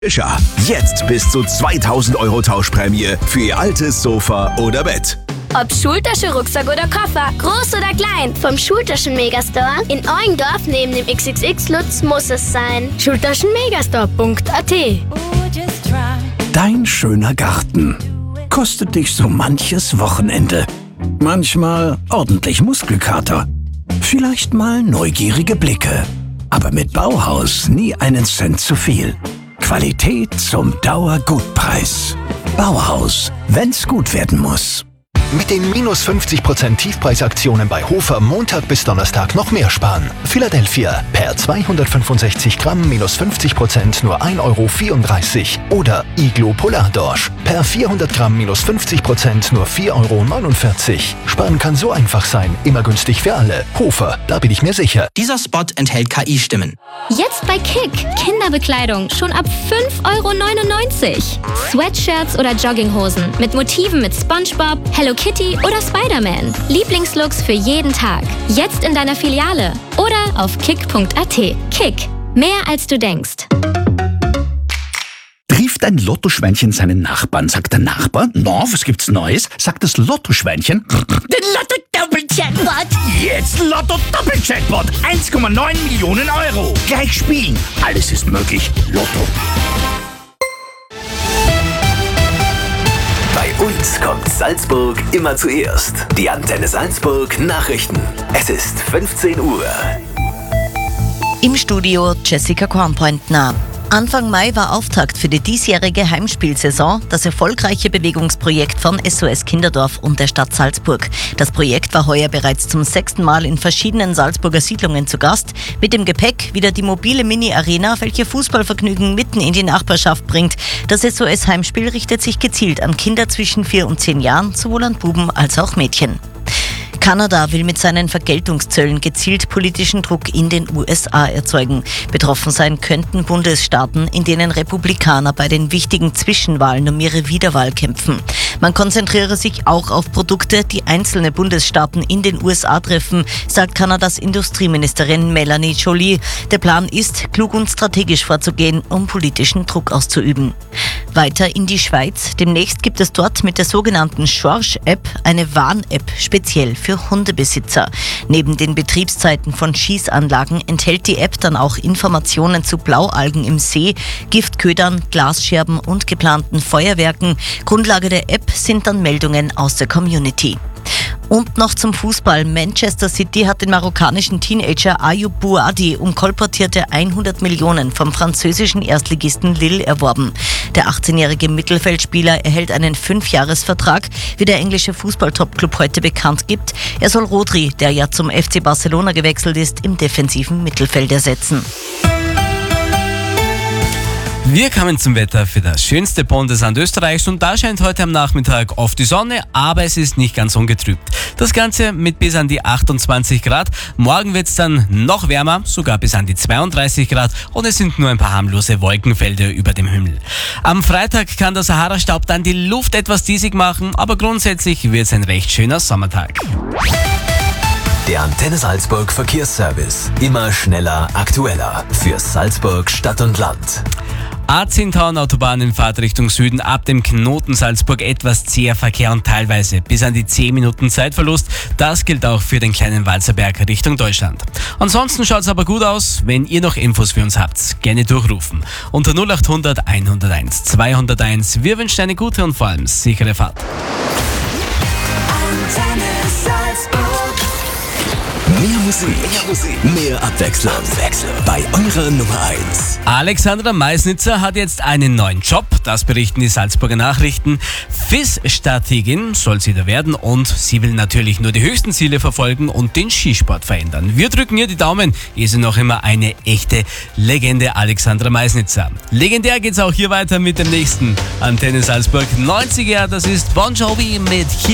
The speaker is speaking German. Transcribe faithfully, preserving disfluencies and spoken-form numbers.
Fischer. Jetzt bis zu zweitausend Euro Tauschprämie für Ihr altes Sofa oder Bett. Ob Schultasche, Rucksack oder Koffer, groß oder klein, vom Schultaschen Megastore in Eugendorf neben dem X X X Lutz muss es sein. Schultaschenmegastore punkt a t. Dein schöner Garten kostet dich so manches Wochenende. Manchmal ordentlich Muskelkater. Vielleicht mal neugierige Blicke. Aber mit Bauhaus nie einen Cent zu viel. Qualität zum Dauergutpreis. Bauhaus, wenn's gut werden muss. Mit den minus fünfzig Prozent Tiefpreisaktionen bei Hofer Montag bis Donnerstag noch mehr sparen. Philadelphia per zweihundertfünfundsechzig Gramm minus fünfzig Prozent nur ein Euro vierunddreißig. Oder Iglo Polardorsch per vierhundert Gramm minus fünfzig Prozent nur vier Euro neunundvierzig. Sparen kann so einfach sein, immer günstig für alle. Hofer, da bin ich mir sicher. Dieser Spot enthält K I-Stimmen. Jetzt bei Kick. Kinderbekleidung schon ab fünf Euro neunundneunzig. Sweatshirts oder Jogginghosen mit Motiven mit SpongeBob, Hello Kitty oder Spider-Man. Lieblingslooks für jeden Tag. Jetzt in deiner Filiale oder auf kick punkt a t. Kick. Mehr als du denkst. Trifft ein Lottoschweinchen seinen Nachbarn, sagt der Nachbar, na, was gibt's Neues? Sagt das Lottoschweinchen, den Lotto-Doppel-Jackpot. Jetzt Lotto-Doppel-Jackpot, eins Komma neun Millionen Euro. Gleich spielen, alles ist möglich. Lotto. Bei uns kommt Salzburg immer zuerst. Die Antenne Salzburg Nachrichten. Es ist fünfzehn Uhr. Im Studio Jessica Kornpointner. Anfang Mai war Auftakt für die diesjährige Heimspielsaison, das erfolgreiche Bewegungsprojekt von S O S Kinderdorf und der Stadt Salzburg. Das Projekt war heuer bereits zum sechsten Mal in verschiedenen Salzburger Siedlungen zu Gast. Mit dem Gepäck wieder die mobile Mini-Arena, welche Fußballvergnügen mitten in die Nachbarschaft bringt. Das S O S-Heimspiel richtet sich gezielt an Kinder zwischen vier und zehn Jahren, sowohl an Buben als auch Mädchen. Kanada will mit seinen Vergeltungszöllen gezielt politischen Druck in den U S A erzeugen. Betroffen sein könnten Bundesstaaten, in denen Republikaner bei den wichtigen Zwischenwahlen um ihre Wiederwahl kämpfen. Man konzentriere sich auch auf Produkte, die einzelne Bundesstaaten in den U S A treffen, sagt Kanadas Industrieministerin Melanie Joly. Der Plan ist, klug und strategisch vorzugehen, um politischen Druck auszuüben. Weiter in die Schweiz. Demnächst gibt es dort mit der sogenannten Schorsch-App eine Warn-App speziell für Hundebesitzer. Neben den Betriebszeiten von Schießanlagen enthält die App dann auch Informationen zu Blaualgen im See, Giftködern, Glasscherben und geplanten Feuerwerken. Grundlage der App sind dann Meldungen aus der Community. Und noch zum Fußball. Manchester City hat den marokkanischen Teenager Ayoub Bouadi um kolportierte hundert Millionen vom französischen Erstligisten Lille erworben. Der achtzehnjährige Mittelfeldspieler erhält einen Fünfjahresvertrag, wie der englische Fußballtopclub heute bekannt gibt. Er soll Rodri, der ja zum F C Barcelona gewechselt ist, im defensiven Mittelfeld ersetzen. Wir kommen zum Wetter für das schönste Bundesland Österreichs und da scheint heute am Nachmittag oft die Sonne, aber es ist nicht ganz ungetrübt. Das Ganze mit bis an die achtundzwanzig Grad. Morgen wird es dann noch wärmer, sogar bis an die zweiunddreißig Grad und es sind nur ein paar harmlose Wolkenfelder über dem Himmel. Am Freitag kann der Sahara-Staub dann die Luft etwas diesig machen, aber grundsätzlich wird es ein recht schöner Sommertag. Der Antenne Salzburg Verkehrsservice. Immer schneller, aktueller. Für Salzburg Stadt und Land. A zehn Autobahn in Fahrtrichtung Süden ab dem Knoten Salzburg etwas zäher Verkehr und teilweise bis an die zehn Minuten Zeitverlust. Das gilt auch für den kleinen Walzerberg Richtung Deutschland. Ansonsten schaut es aber gut aus. Wenn ihr noch Infos für uns habt, gerne durchrufen. Unter null acht hundert hunderteins zweihunderteins. Wir wünschen eine gute und vor allem sichere Fahrt. Mehr Musik, mehr Musik, mehr Abwechslung. Abwechslung. Bei eurer Nummer eins. Alexandra Meisnitzer hat jetzt einen neuen Job, das berichten die Salzburger Nachrichten. F I S-Strategin soll sie da werden und sie will natürlich nur die höchsten Ziele verfolgen und den Skisport verändern. Wir drücken ihr die Daumen, ist sie noch immer eine echte Legende, Alexandra Meisnitzer. Legendär geht's auch hier weiter mit dem nächsten Antenne Salzburg neunziger, das ist Bon Jovi mit